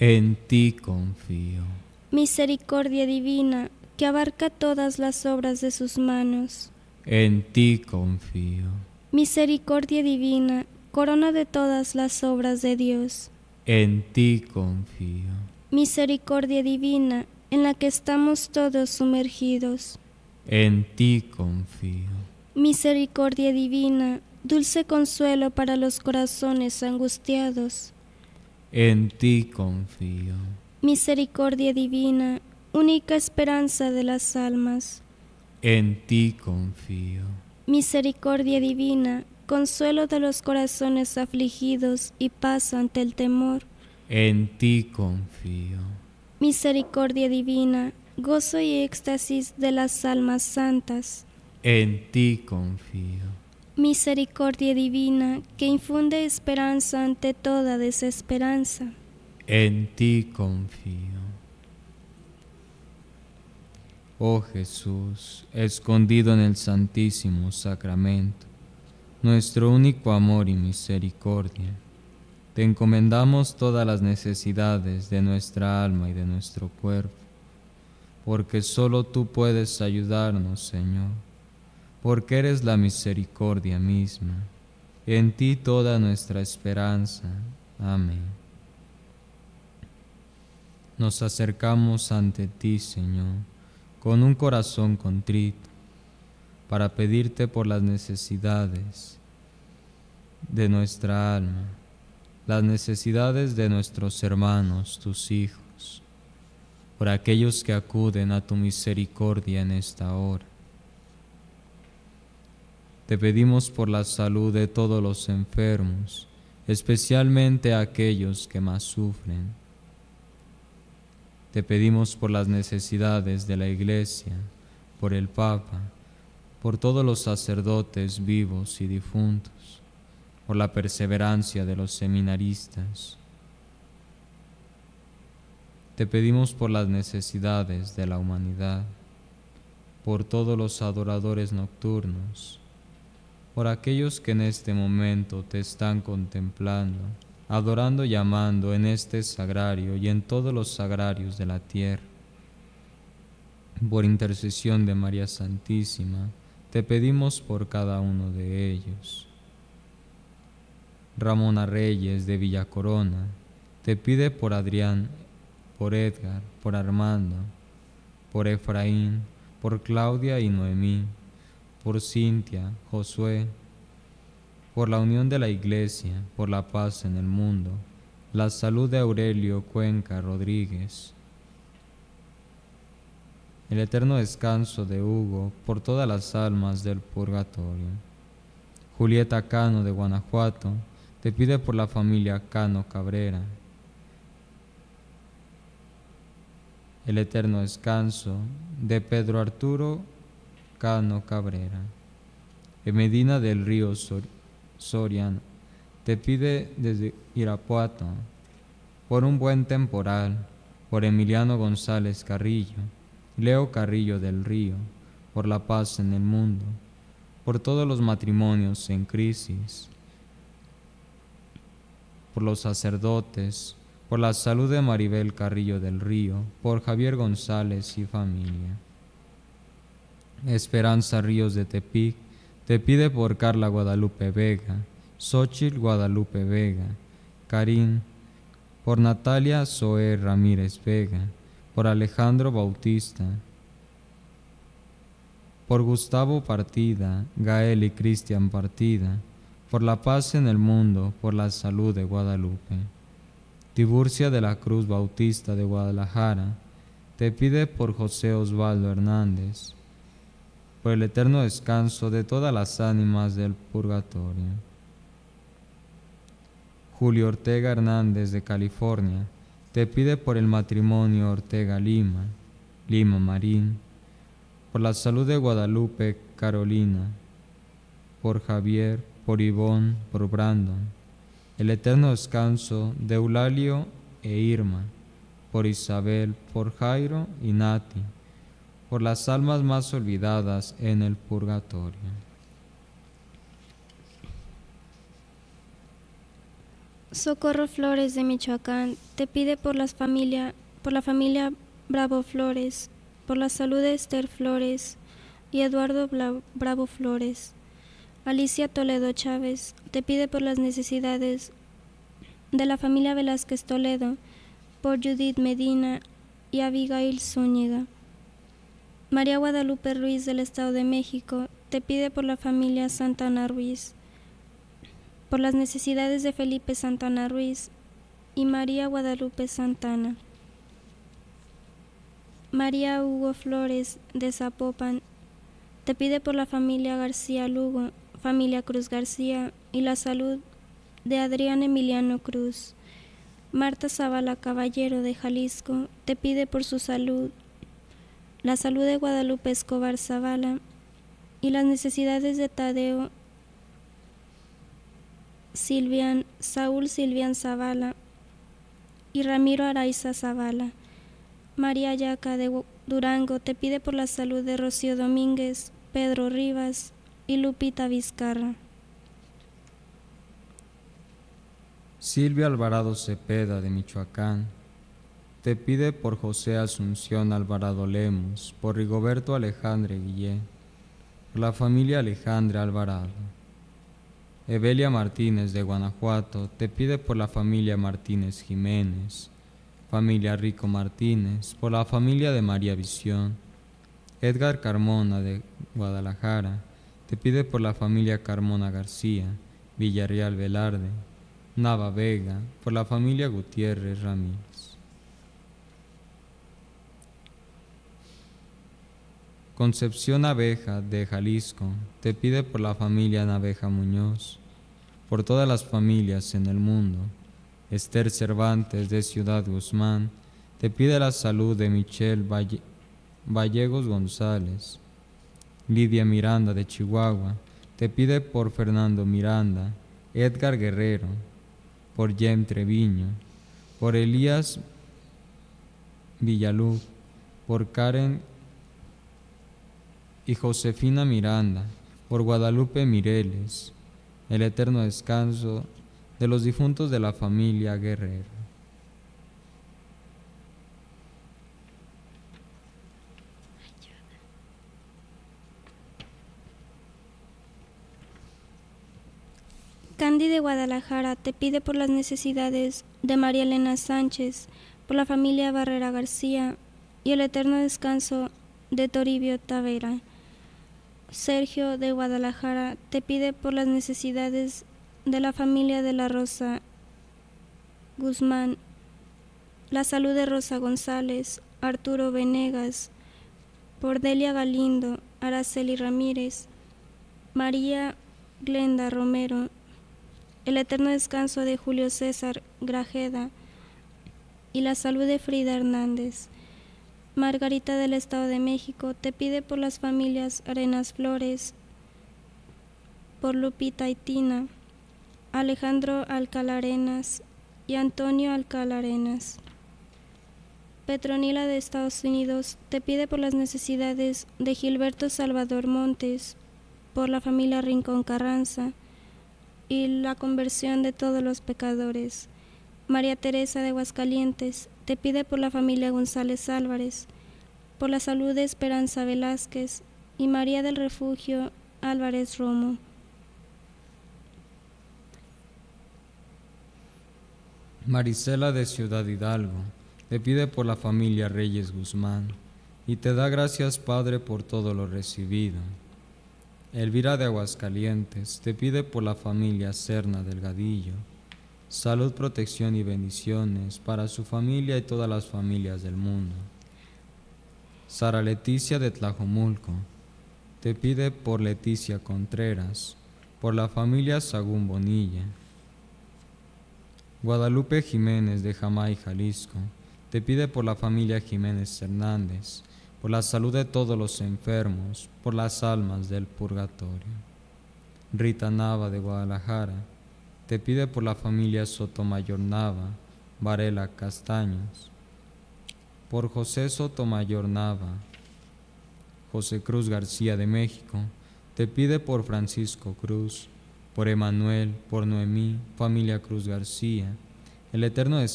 En ti confío. Misericordia divina, que abarca todas las obras de sus manos. En ti confío. Misericordia divina, corona de todas las obras de Dios. En ti confío. Misericordia divina, en la que estamos todos sumergidos. En ti confío. Misericordia divina, dulce consuelo para los corazones angustiados. En ti confío. Misericordia divina, única esperanza de las almas. En ti confío. Misericordia divina, consuelo de los corazones afligidos y paz ante el temor. En ti confío. Misericordia divina, gozo y éxtasis de las almas santas. En ti confío. Misericordia divina, que infunde esperanza ante toda desesperanza. En ti confío. Oh Jesús, escondido en el Santísimo Sacramento, nuestro único amor y misericordia, te encomendamos todas las necesidades de nuestra alma y de nuestro cuerpo, porque solo tú puedes ayudarnos, Señor, porque eres la misericordia misma. En ti toda nuestra esperanza. Amén. Nos acercamos ante ti, Señor, con un corazón contrito, para pedirte por las necesidades de nuestra alma, las necesidades de nuestros hermanos, tus hijos, por aquellos que acuden a tu misericordia en esta hora. Te pedimos por la salud de todos los enfermos, especialmente aquellos que más sufren. Te pedimos por las necesidades de la Iglesia, por el Papa, por todos los sacerdotes vivos y difuntos, por la perseverancia de los seminaristas. Te pedimos por las necesidades de la humanidad, por todos los adoradores nocturnos, por aquellos que en este momento te están contemplando, adorando y amando en este sagrario y en todos los sagrarios de la tierra. Por intercesión de María Santísima, te pedimos por cada uno de ellos. Ramona Reyes de Villacorona te pide por Adrián, por Edgar, por Armando, por Efraín, por Claudia y Noemí, por Cintia, Josué, por la unión de la Iglesia, por la paz en el mundo, la salud de Aurelio Cuenca Rodríguez, el eterno descanso de Hugo, por todas las almas del purgatorio. Julieta Cano de Guanajuato te pide por la familia Cano Cabrera, el eterno descanso de Pedro Arturo Cano Cabrera. En Medina del Río Soriano te pide desde Irapuato por un buen temporal, por Emiliano González Carrillo, Leo Carrillo del Río, por la paz en el mundo, por todos los matrimonios en crisis, por los sacerdotes, por la salud de Maribel Carrillo del Río, por Javier González y familia. Esperanza Ríos de Tepic te pide por Carla Guadalupe Vega, Xóchitl Guadalupe Vega, Karim, por Natalia Zoé Ramírez Vega, por Alejandro Bautista, por Gustavo Partida, Gael y Cristian Partida, por la paz en el mundo, por la salud de Guadalupe. Tiburcia de la Cruz Bautista de Guadalajara te pide por José Osvaldo Hernández, por el eterno descanso de todas las ánimas del purgatorio. Julio Ortega Hernández de California te pide por el matrimonio Ortega Lima, Lima Marín, por la salud de Guadalupe Carolina, por Javier, por Ivonne, por Brandon, el eterno descanso de Eulalio e Irma, por Isabel, por Jairo y Nati, por las almas más olvidadas en el purgatorio. Socorro Flores de Michoacán te pide por la familia Bravo Flores, por la salud de Esther Flores y Eduardo Bravo Flores. Alicia Toledo Chávez te pide por las necesidades de la familia Velázquez Toledo, por Judith Medina y Abigail Zúñiga. María Guadalupe Ruiz del Estado de México te pide por la familia Santana Ruiz, por las necesidades de Felipe Santana Ruiz y María Guadalupe Santana. María Hugo Flores de Zapopan te pide por la familia García Lugo, familia Cruz García y la salud de Adrián Emiliano Cruz. Marta Zavala Caballero de Jalisco te pide por su salud, la salud de Guadalupe Escobar Zavala y las necesidades de Tadeo Saúl Silvian Zavala y Ramiro Araiza Zavala. María Yaca de Durango te pide por la salud de Rocío Domínguez, Pedro Rivas y Lupita Vizcarra. Silvia Alvarado Cepeda de Michoacán te pide por José Asunción Alvarado Lemos, por Rigoberto Alejandre Guillén, por la familia Alejandra Alvarado. Evelia Martínez de Guanajuato te pide por la familia Martínez Jiménez, familia Rico Martínez, por la familia de María Visión. Edgar Carmona de Guadalajara te pide por la familia Carmona García, Villarreal Velarde, Nava Vega, por la familia Gutiérrez Ramírez. Concepción Abeja de Jalisco te pide por la familia Naveja Muñoz, por todas las familias en el mundo. Esther Cervantes de Ciudad Guzmán te pide la salud de Michelle Vallegos González. Lidia Miranda de Chihuahua te pide por Fernando Miranda, Edgar Guerrero, por Jem Treviño, por Elías Villaluz, por Karen y Josefina Miranda, por Guadalupe Mireles, el eterno descanso de los difuntos de la familia Guerrero. Candy de Guadalajara te pide por las necesidades de María Elena Sánchez, por la familia Barrera García y el eterno descanso de Toribio Tavera. Sergio de Guadalajara te pide por las necesidades de la familia de la Rosa Guzmán, la salud de Rosa González, Arturo Venegas, por Delia Galindo, Araceli Ramírez, María Glenda Romero, el eterno descanso de Julio César Grajeda y la salud de Frida Hernández. Margarita del Estado de México te pide por las familias Arenas Flores, por Lupita y Tina, Alejandro Alcalá Arenas y Antonio Alcalá Arenas. Petronila de Estados Unidos te pide por las necesidades de Gilberto Salvador Montes, por la familia Rincón Carranza y la conversión de todos los pecadores. María Teresa de Aguascalientes te pide por la familia González Álvarez, por la salud de Esperanza Velázquez y María del Refugio Álvarez Romo. Marisela de Ciudad Hidalgo te pide por la familia Reyes Guzmán y te da gracias, Padre, por todo lo recibido. Elvira de Aguascalientes te pide por la familia Serna Delgadillo, salud, protección y bendiciones para su familia y todas las familias del mundo. Sara Leticia de Tlajomulco te pide por Leticia Contreras, por la familia Sagún Bonilla. Guadalupe Jiménez de Jamay, Jalisco te pide por la familia Jiménez Hernández, por la salud de todos los enfermos, por las almas del purgatorio. Rita Nava de Guadalajara te pide por la familia Sotomayor Nava, Varela Castaños, por José Sotomayor Nava. José Cruz García de México te pide por Francisco Cruz, por Emanuel, por Noemí, familia Cruz García, el eterno descanso